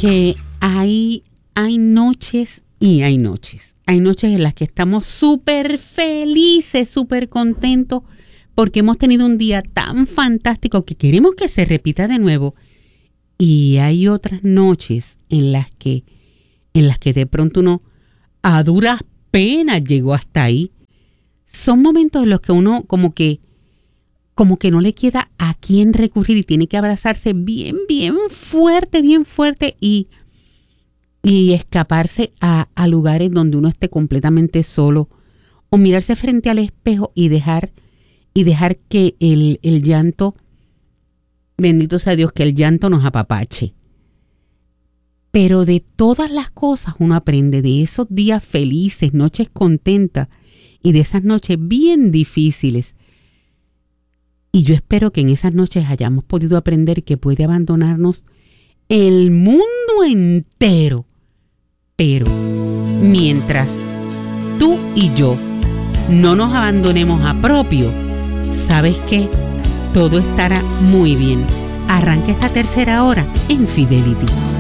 que hay noches y hay noches. Hay noches en las que estamos súper felices, súper contentos, porque hemos tenido un día tan fantástico que queremos que se repita de nuevo. Y hay otras noches en las que de pronto uno a duras penas llegó hasta ahí. Son momentos en los que uno como que no le queda a quién recurrir y tiene que abrazarse bien fuerte y escaparse a lugares donde uno esté completamente solo, o mirarse frente al espejo y dejar que el llanto, bendito sea Dios, que el llanto nos apapache. Pero de todas las cosas uno aprende, de esos días felices, noches contentas y de esas noches bien difíciles. Y yo espero que en esas noches hayamos podido aprender que puede abandonarnos el mundo entero. Pero mientras tú y yo no nos abandonemos a propio, ¿sabes qué? Todo estará muy bien. Arranca esta tercera hora en Fidelity.